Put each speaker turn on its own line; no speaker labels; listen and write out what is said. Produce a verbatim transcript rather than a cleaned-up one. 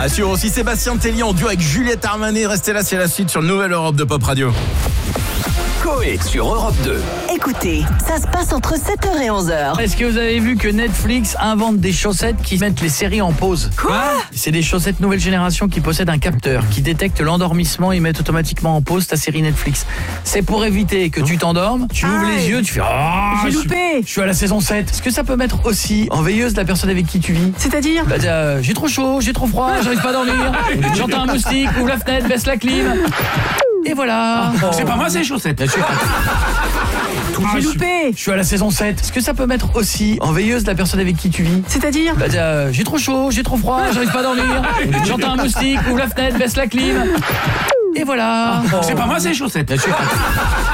Assure aussi Sébastien Tellier en duo avec Juliette Armanet. Restez là, c'est la suite sur Nouvelle Europe de Pop Radio.
Coé sur Europe deux.
Écoutez, ça se passe entre sept heures et onze heures.
Est-ce que vous avez vu que Netflix invente des chaussettes qui mettent les séries en pause?
Quoi?
C'est des chaussettes nouvelle génération qui possèdent un capteur qui détecte l'endormissement et mettent automatiquement en pause ta série Netflix. C'est pour éviter que tu t'endormes, tu ouvres
Aïe.
les yeux, tu fais ah,
J'ai
je suis-
loupé.
Je suis à la saison sept. Est-ce que ça peut mettre aussi en veilleuse la personne avec qui tu vis?
C'est-à-dire?
Bah, euh, j'ai trop chaud, j'ai trop froid, j'arrive pas à dormir. J'entends un moustique, ouvre la fenêtre, baisse la clim. Et voilà.
C'est pas moi ces chaussettes.
Je suis-
J'ai loupé.
Je suis à la saison sept. Est-ce que ça peut mettre aussi en veilleuse la personne avec qui tu vis?
C'est-à-dire?
Bah, euh, j'ai trop chaud, j'ai trop froid, j'arrive pas à dormir. J'entends un moustique, ouvre la fenêtre, baisse la clim. Et voilà.
C'est pas moi ces chaussettes.
Je suis-